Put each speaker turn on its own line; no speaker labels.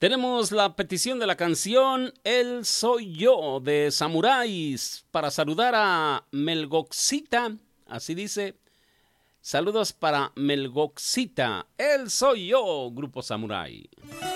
Tenemos la petición de la canción El Soy Yo de Samuráis para saludar a Melgoxita. Así dice, saludos para Melgoxita. El Soy Yo, Grupo Samurái.